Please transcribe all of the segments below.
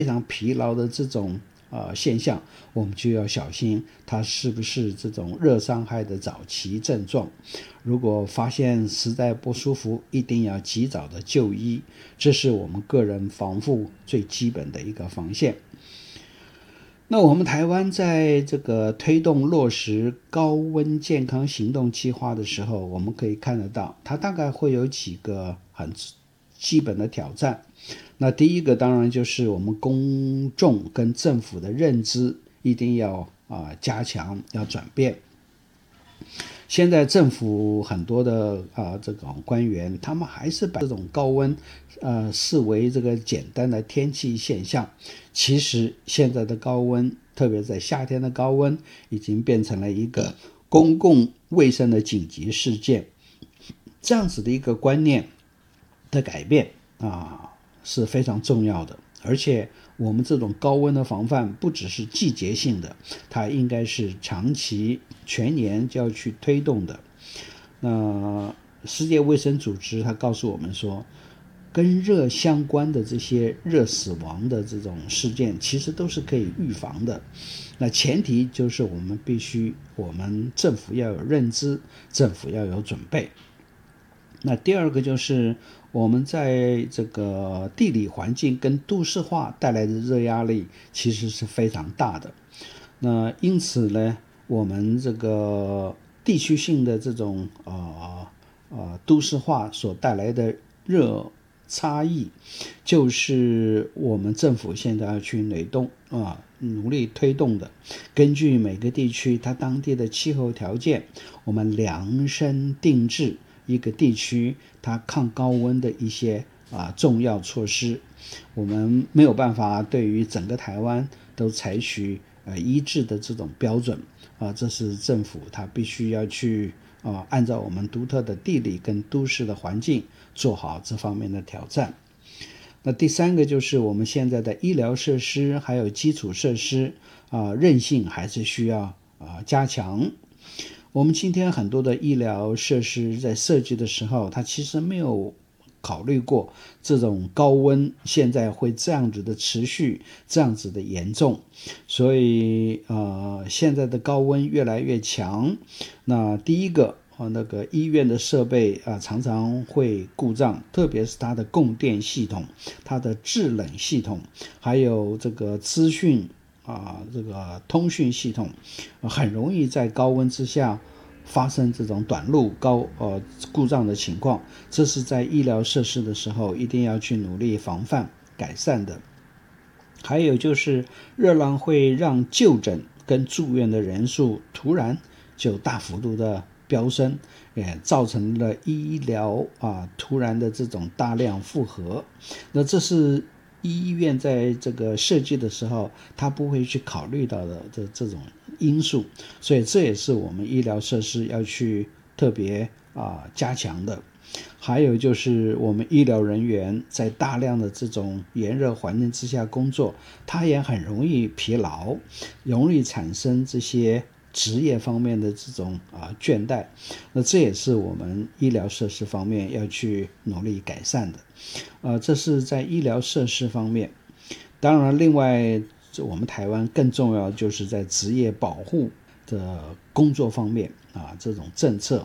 非常疲劳的这种现象，我们就要小心它是不是这种热伤害的早期症状。如果发现实在不舒服，一定要及早的就医，这是我们个人防护最基本的一个防线。那我们台湾在这个推动落实高温健康行动计划的时候，我们可以看得到，它大概会有几个很基本的挑战。那第一个当然就是我们公众跟政府的认知一定要加强，要转变。现在政府很多的这种官员，他们还是把这种高温视为这个简单的天气现象。其实现在的高温，特别在夏天的高温，已经变成了一个公共卫生的紧急事件。这样子的一个观念的改变是非常重要的。而且我们这种高温的防范不只是季节性的，它应该是长期全年就要去推动的。那世界卫生组织它告诉我们说，跟热相关的这些热死亡的这种事件其实都是可以预防的。那前提就是我们政府要有认知，政府要有准备。那第二个就是我们在这个地理环境跟都市化带来的热压力其实是非常大的。那因此呢，我们这个地区性的这种都市化所带来的热差异，就是我们政府现在要去努力推动的。根据每个地区它当地的气候条件，我们量身定制一个地区它抗高温的一些重要措施。我们没有办法对于整个台湾都采取一致的这种标准这是政府它必须要去按照我们独特的地理跟都市的环境做好这方面的挑战。那第三个就是我们现在的医疗设施还有基础设施韧性还是需要加强。我们今天很多的医疗设施在设计的时候，它其实没有考虑过这种高温现在会这样子的持续，这样子的严重。所以现在的高温越来越强。那第一个那个医院的设备常常会故障，特别是它的供电系统、它的制冷系统，还有这个资讯这个通讯系统很容易在高温之下发生这种短路故障的情况。这是在医疗设施的时候一定要去努力防范改善的。还有就是热浪会让就诊跟住院的人数突然就大幅度的飙升，也造成了医疗突然的这种大量负荷。那这是医院在这个设计的时候他不会去考虑到的这种因素，所以这也是我们医疗设施要去特别加强的。还有就是我们医疗人员在大量的这种炎热环境之下工作，他也很容易疲劳，容易产生这些职业方面的这种倦怠。那这也是我们医疗设施方面要去努力改善的。这是在医疗设施方面。当然另外我们台湾更重要就是在职业保护的工作方面这种政策。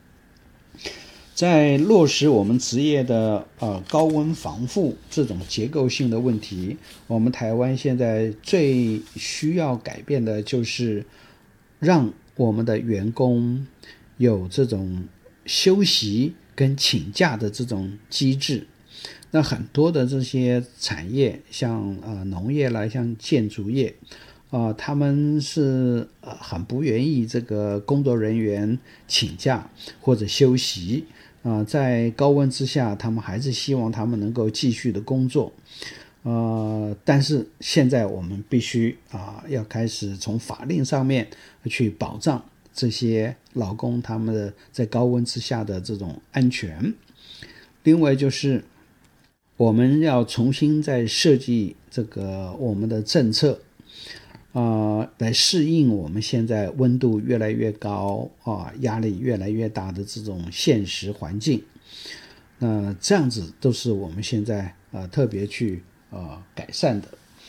在落实我们职业的高温防护这种结构性的问题，我们台湾现在最需要改变的就是让我们的员工有这种休息跟请假的这种机制。那很多的这些产业，像农业啦，像建筑业他们是很不愿意这个工作人员请假或者休息在高温之下，他们还是希望他们能够继续的工作。但是现在我们必须要开始从法令上面去保障这些劳工他们的在高温之下的这种安全。另外就是我们要重新再设计这个我们的政策来适应我们现在温度越来越高压力越来越大的这种现实环境。那这样子都是我们现在特别去改善的。